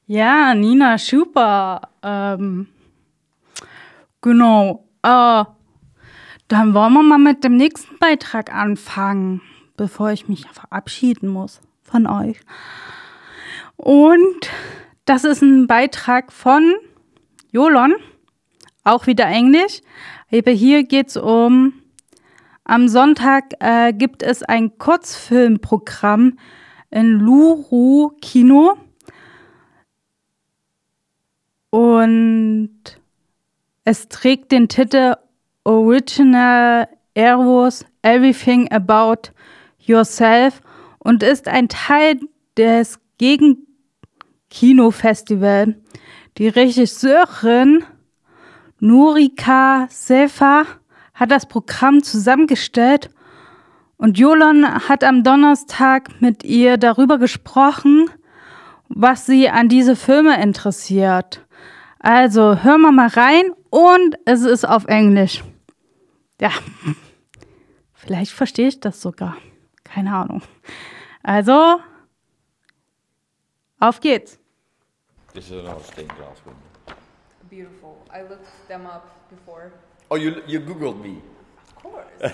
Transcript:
Ja, Nina, super. Genau. Dann wollen wir mal mit dem nächsten Beitrag anfangen, bevor ich mich verabschieden muss von euch. Und das ist ein Beitrag von Jolon, auch wieder Englisch. Aber hier geht es am Sonntag gibt es ein Kurzfilmprogramm in Luru Kino. Und es trägt den Titel Original Eros Everything About Yourself und ist ein Teil des Gegenkino-Festival. Die Regisseurin Nurika Sefa hat das Programm zusammengestellt und Jolon hat am Donnerstag mit ihr darüber gesprochen, was sie an diese Filme interessiert. Also hören wir mal rein und es ist auf Englisch. Ja, vielleicht verstehe ich das sogar. Keine Ahnung. Also, auf geht's. This is another stained glass window. Beautiful. I looked them up before. Oh, you googled me. Of course.